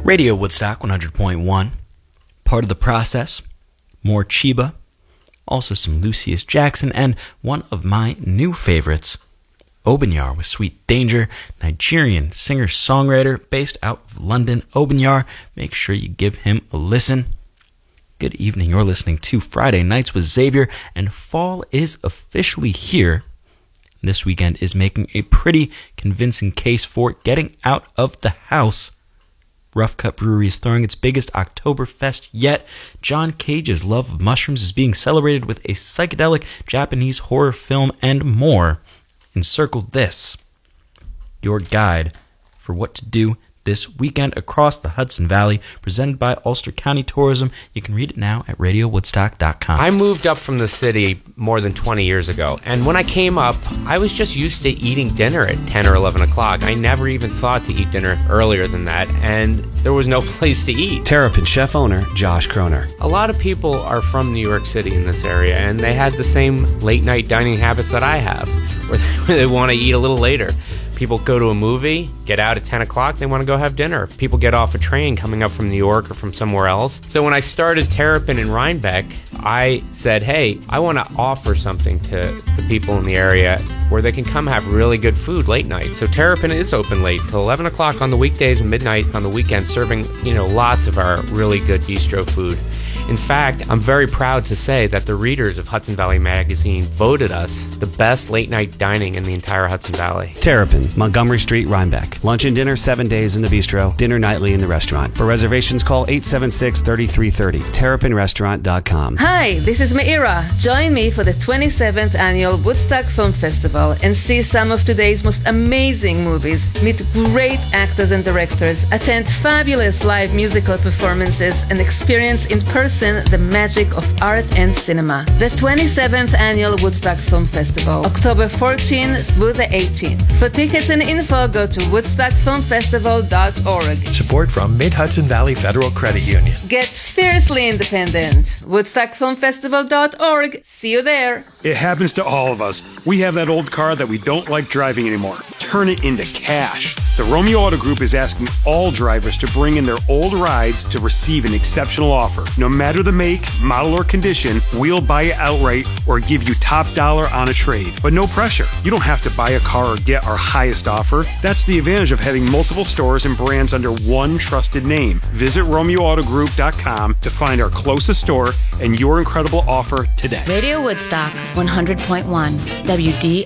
Radio Woodstock 100.1, part of the process, more Chiba, also some Lucius Jackson, and one of my new favorites, Obenyar with Sweet Danger, Nigerian singer-songwriter based out of London. Obenyar, make sure you give him a listen. Good evening, you're listening to Friday Nights with Xavier, and fall is officially here. This weekend is making a pretty convincing case for getting out of the house. Rough Cut Brewery is throwing its biggest Oktoberfest yet. John Cage's love of mushrooms is being celebrated with a psychedelic Japanese horror film and more. Encircle this, your guide for what to do this weekend across the Hudson Valley, presented by Ulster County Tourism. You can read it now at radiowoodstock.com. I moved up from the city more than 20 years ago, and when I came up, I was just used to eating dinner at 10 or 11 o'clock. I never even thought to eat dinner earlier than that, and there was no place to eat. Terrapin chef owner Josh Kroner. A lot of people are from New York City in this area, and they had the same late night dining habits that I have, where they want to eat a little later. People go to a movie, get out at 10 o'clock, they want to go have dinner. People get off a train coming up from New York or from somewhere else. So when I started Terrapin in Rhinebeck, I said, hey, I want to offer something to the people in the area where they can come have really good food late night. So Terrapin is open late till 11 o'clock on the weekdays and midnight on the weekends, serving, lots of our really good bistro food. In fact, I'm very proud to say that the readers of Hudson Valley Magazine voted us the best late-night dining in the entire Hudson Valley. Terrapin, Montgomery Street, Rhinebeck. Lunch and dinner 7 days in the bistro, dinner nightly in the restaurant. For reservations, call 876-3330, terrapinrestaurant.com. Hi, this is Meira. Join me for the 27th Annual Woodstock Film Festival and see some of today's most amazing movies, meet great actors and directors, attend fabulous live musical performances, and experience in person the magic of art and cinema. The 27th Annual Woodstock Film Festival, October 14th through the 18th. For tickets and info, go to woodstockfilmfestival.org. Support from Mid-Hudson Valley Federal Credit Union. Get fiercely independent. woodstockfilmfestival.org. See you there. It happens to all of us. We have that old car that we don't like driving anymore. Turn it into cash. The Romeo Auto Group is asking all drivers to bring in their old rides to receive an exceptional offer. No matter the make, model, or condition, we'll buy it outright or give you top dollar on a trade. But no pressure. You don't have to buy a car or get our highest offer. That's the advantage of having multiple stores and brands under one trusted name. Visit RomeoAutoGroup.com to find our closest store and your incredible offer today. Radio Woodstock 100.1 WDRB.